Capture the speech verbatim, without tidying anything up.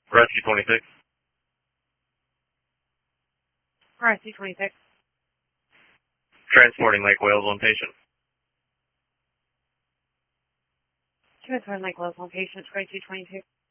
Rescue twenty-six. Rescue twenty-six. Transporting Lake Wales, one patient. Transferring Lake Wales, one patient, Rescue twenty-two.